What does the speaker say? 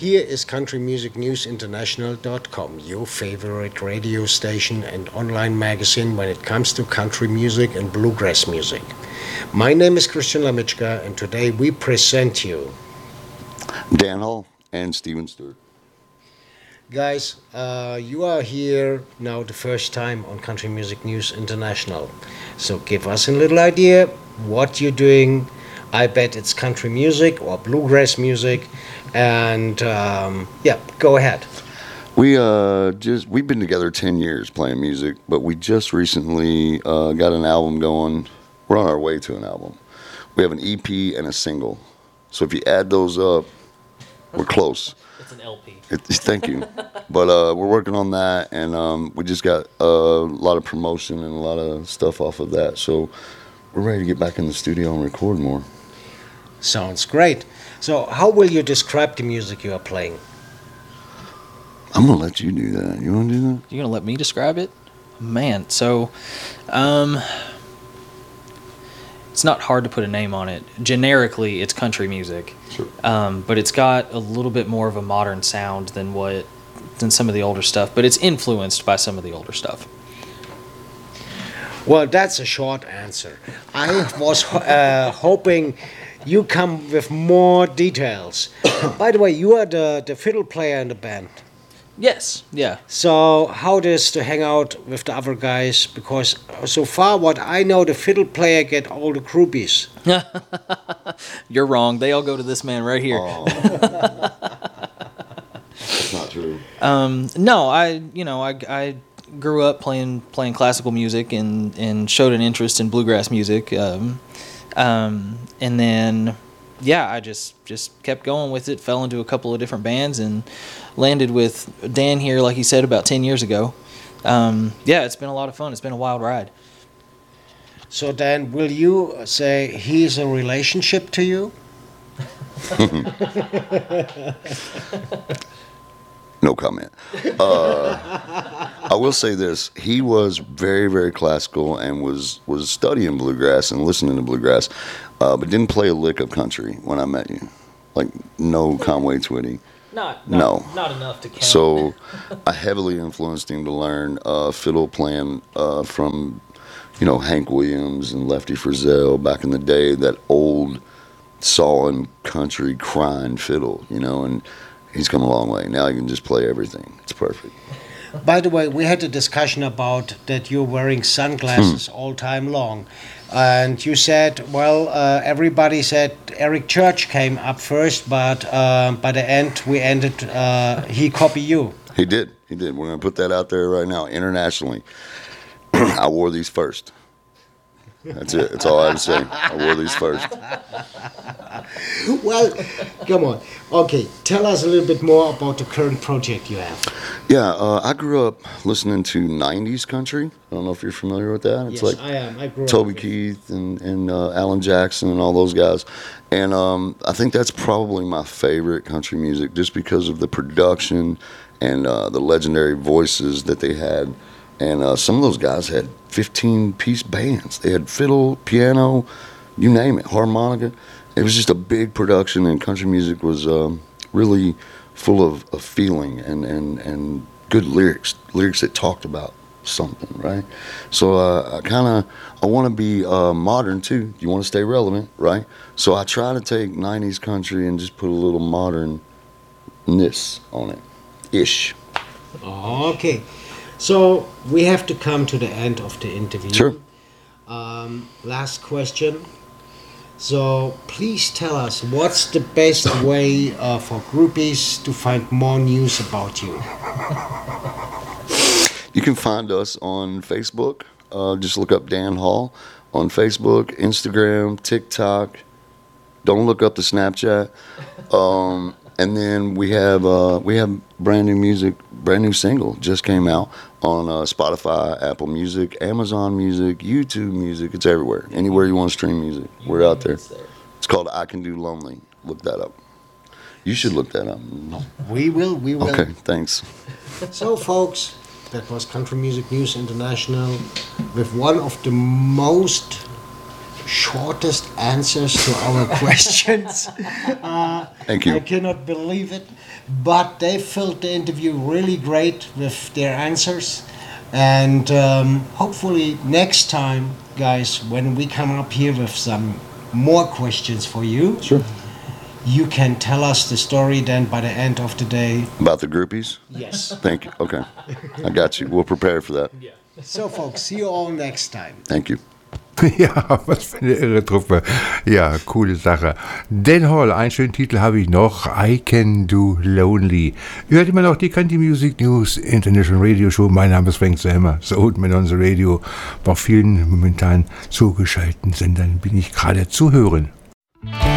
Here is CountryMusicNewsInternational.com, your favorite radio station and online magazine when it comes to country music and bluegrass music. My name is Christian Lamichka, and today we present you Dan Hall and Steven Stewart. Guys, you are here now the first time on Country Music News International. So give us a little idea what you're doing. I bet it's country music or bluegrass music. And go ahead. We've been together 10 years playing music, but we just recently got an album going. We're on our way to an album. We have an EP and a single. So if you add those up, we're close. It's an LP. Thank you. But we're working on that, and we just got a lot of promotion and a lot of stuff off of that. So we're ready to get back in the studio and record more. Sounds great. So how will you describe the music you are playing? I'm going to let you do that. You want to do that? You're going to let me describe it? Man, so it's not hard to put a name on it. Generically, it's country music. Sure. But it's got a little bit more of a modern sound than some of the older stuff, but it's influenced by some of the older stuff. Well, that's a short answer. I was hoping you come with more details. By the way, you are the fiddle player in the band. Yes, yeah. So how does to hang out with the other guys? Because so far what I know, the fiddle player get all the groupies. You're wrong. They all go to this man right here. Oh. That's not true. No, I grew up playing classical music and showed an interest in bluegrass music. And then, I just kept going with it, fell into a couple of different bands, and landed with Dan here, like he said, about 10 years ago. It's been a lot of fun. It's been a wild ride. So Dan, will you say he's a relationship to you? No comment. I will say this. He was very, very classical and was studying bluegrass and listening to bluegrass, but didn't play a lick of country when I met you. Like, no Conway Twitty. Not enough to count. So I heavily influenced him to learn fiddle playing from, Hank Williams and Lefty Frizzell back in the day, that old sawing country crying fiddle, and he's come a long way. Now he can just play everything. It's perfect. By the way, we had a discussion about that you're wearing sunglasses all time long. And you said, everybody said Eric Church came up first, but by the end he copied you. He did. We're going to put that out there right now, internationally. I wore these first. That's it. That's all I have to say. I wore these first. Well, come on. Okay, tell us a little bit more about the current project you have. Yeah, I grew up listening to 90s country. I don't know if you're familiar with that. It's yes, like I am. I grew Toby up Keith and Alan Jackson and all those guys. And I think that's probably my favorite country music, just because of the production and the legendary voices that they had. And some of those guys had 15-piece bands. They had fiddle, piano, you name it, harmonica. It was just a big production, and country music was really full of feeling and good lyrics that talked about something, right? So I want to be modern too. You want to stay relevant, right? So I try to take 90s country and just put a little modernness on it, ish. Okay. So we have to come to the end of the interview. Sure. Last question. So please tell us, what's the best way for groupies to find more news about you? You can find us on Facebook. Just look up Dan Hall on Facebook, Instagram, TikTok. Don't look up the Snapchat. And then we have brand new music, brand new single just came out on Spotify, Apple Music, Amazon Music, YouTube Music. It's everywhere. Anywhere you want to stream music, we're out there. It's called I Can Do Lonely. Look that up. You should look that up. We will. Okay, thanks. So, folks, that was Country Music News International with one of the most shortest answers to our questions. Thank you. I cannot believe it, but they filled the interview really great with their answers. And hopefully next time, guys, when we come up here with some more questions for you, Sure. you can tell us the story then by the end of the day. About the groupies? Yes. Thank you. Okay. I got you. We'll prepare for that. So, folks, see you all next time. Thank you. Ja, was für eine irre Truppe. Ja, coole Sache. Dan Hall, einen schönen Titel habe ich noch. I Can Do Lonely. Ihr hört immer noch die Country Music News International Radio Show. Mein Name ist Frank Selmer. So und mit unserem Radio. Bei vielen momentan zugeschalteten Sendern bin ich gerade zu hören.